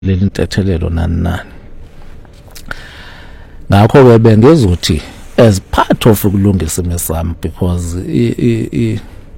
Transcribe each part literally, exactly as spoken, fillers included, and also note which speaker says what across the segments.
Speaker 1: leli ntethelelo nani nani. Ngakho ke bengezothi as part of ukulungisa imisamo, because i i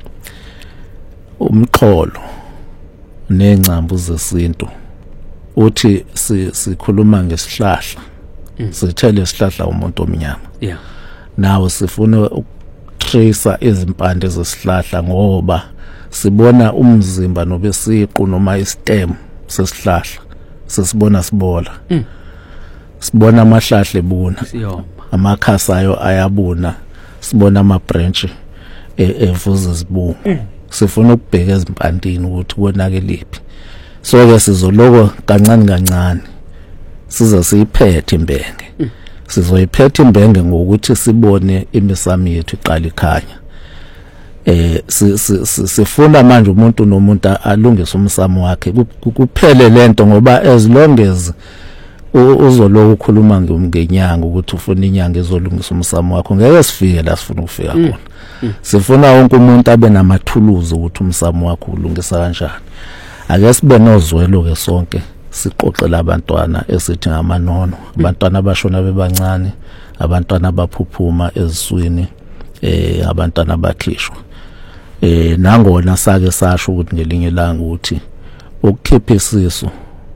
Speaker 1: umxholo nencambu zesintu uthi sikhuluma ngesihlahla, sithele isihlahla umuntu omnyama.
Speaker 2: Yeah.
Speaker 1: Nawo sifuna ukutrace izimpande zesihlahla ngoba sibona umzimba nobesiqu noma istem sesihlahla sesibona sibola.
Speaker 2: Mm.
Speaker 1: Sibona amahlahla ebuna,
Speaker 2: Siyoma.
Speaker 1: Amakhasi ayo ayabuna, sibona ama branch evuza izibungu.
Speaker 2: Mm.
Speaker 1: Sifuna ukubheka ezimpandini ukuthi konakeliphi. So ke sizoloko kancane kancane size siyiphethe imbenge.
Speaker 2: Mm.
Speaker 1: Sizoyiphetha imbenge ngokuthi sibone imisamo yethu iqala ikhanya. Eh sifuna manje umuntu nomuntu alungise umsamo wakhe kuphele lento, ngoba as long as uzoloku ukhuluma ngenyanga ukuthi ufuna inyanga ezolungisa umsamo wakho, ngeke sifike la sifuna ukufika khona. Sifuna wonke umuntu abe namathuluzi ukuthi umsamo wakho ulungisa kanjani. Ake sibe nozwelo ke sonke siqoqela abantwana esithi ngamanono, abantwana abashona bebancane, abantwana abaphuphuma eziswini, eh abantwana abakhishwa. Eh nangona sake sasho ukuthi ngelinye ilanga ukuthi ukukhipha isisu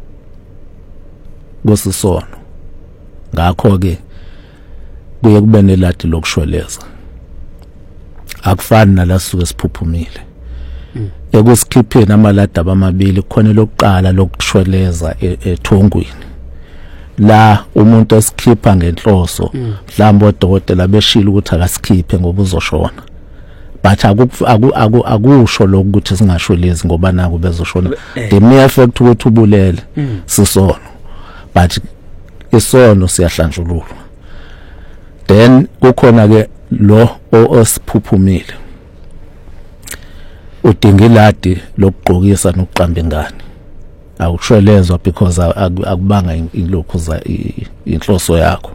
Speaker 1: kwesisono, ngakho ke kuye kube neladi lokushweleza, akufani nalasuke siphuphumile. Ekusikhipheni amaladi abamabili khona lokuqala lokushweleza ethongweni, la umuntu esikhipha ngenhloso mhlawumbe odokotela beshila ukuthi akasikhiphe ngoba uzoshona, but akusho lokho ukuthi singashwelezi ngoba naku bezoshona. The mere fact ukuthi ubulele sisono, but isono siyahlanjululwa. Then kukhona ke lo osiphuphumile, udinga iladi lokugqokisa nokuqamba ingane, awushwelezwa because akubanga ilokhu za inhloso yakho.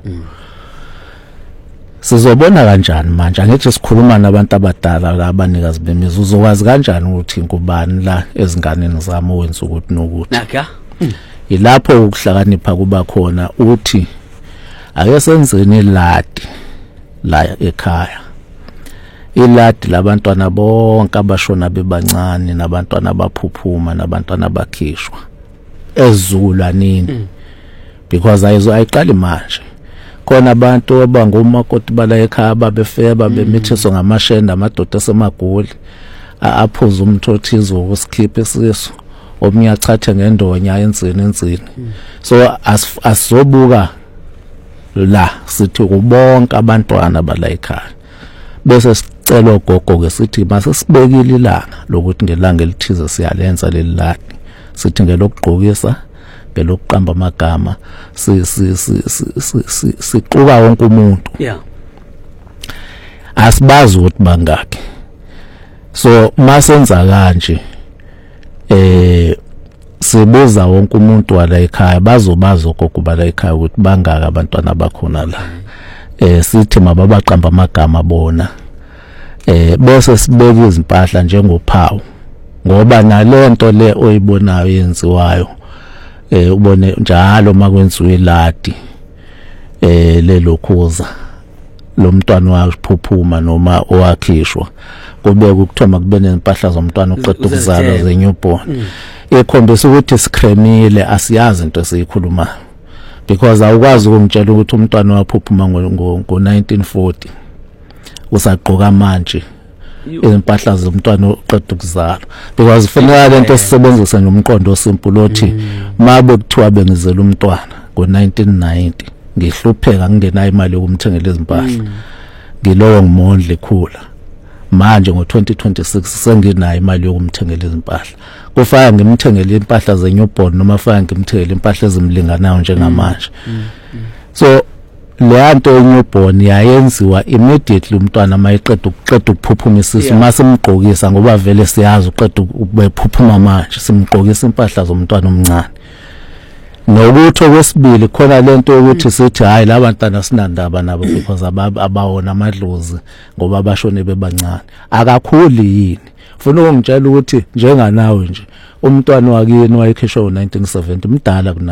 Speaker 1: Sizobona kanjani manje? Angithi sikhuluma nabantu abadala la abanikazi bemizwa, uzokwazi kanjani ukuthi inkubani la ezinganeni zami owenza ukuthi nokuthi.
Speaker 2: Naka
Speaker 1: Ilapho ukuhlakanipha kuba khona uthi ake senzeni iladi la ekhaya, iladi labantwana bonke abashona bebancane nabantwana abaphuphuma nabantwana abakhishwa ezulanini, because ayizo ayiqali manje. Khona abantu abangomakoti bala ekhaya babefeba bemithiso ngamashenda amadoda asemagoli aphuza umthothizo wokusikhipha isisu, omnye achathe ngendonya enzini enzini. So asizobuka la sithi kubonke abantwana bala ekhaya, bese sicela gogo ke sithi mase sibekile ilanga lokuthi ngelanga elithize siyalenza leli ladi, sithi ngelokugqokisa, ngelokuqamba amagama, si si si siquka wonke umuntu.
Speaker 2: Yeah.
Speaker 1: Asibazi ukuthi bangaki. So masenza kanje eh sibuza wonke umuntu wala ekhaya, bazobaza okokuba la ekhaya ukuthi bangaka abantwana abakhona la. Eh sithi mababaqamba amagama bona, eh bese sibeka izimpahla njengophawu, ngoba nalento le oyibonayo yenziwayo eh ubone njalo makwenziwe iladi eh lelokhuza lo mntwana waphuphuma noma owakhishwa, kube ukuthiwa kube nempahla zomntwana oqeda ukuzalwa ze-newborn, ekhombisa ukuthi sikremile, asiyazi into esiyikhulumayo, because awukwazi ukungitshela ukuthi umntwana waphuphuma ngo nineteen forty usagqoka manje impahla zomntwana oqeda ukuzalwa, because kufanele lento sisebenzisa nomqondo osimple othi mabe kuthiwa bengizela umntwana ngo nineteen ninety ngihlupheka ngingenayo imali yokumthengela izimpahla, ngilowo ngimondle khula, manje ngo twenty twenty-six senginayo imali yokumthengela izimpahla, kufaka ngimthengele impahla ze-newborn noma faka ngimthengele impahla ezimlinganayo njengamanje. So leyanto ye-newborn yayenziwa immediately umntwana mayeqeda ukuqeda ukuphuphuma isisu, mase simgqokisa ngoba vele siyazi uqeda ukuphuphuma manje, simgqokisa impahla zomntwana omncane. Nokuthi okwesibili khona lento ukuthi sithi hayi labantwana sinandaba nabo because abawona amadlozi ngoba abashone bebancane. Akakhuli yini? Ufuna ungitshela ukuthi njenganawe nje umntwana wakini wayekhishwa ngo nineteen seventy mdala